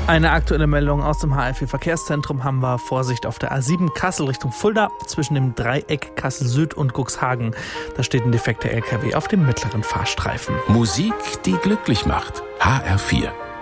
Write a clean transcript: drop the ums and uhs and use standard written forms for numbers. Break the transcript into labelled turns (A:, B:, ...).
A: Eine aktuelle Meldung aus dem HL4-Verkehrszentrum haben wir. Vorsicht auf der A7 Kassel Richtung Fulda zwischen dem Dreieck Kassel Süd und Cuxhagen. Da steht ein defekter LKW auf dem mittleren Fahrstreifen.
B: Musik, die glücklich macht. HR4.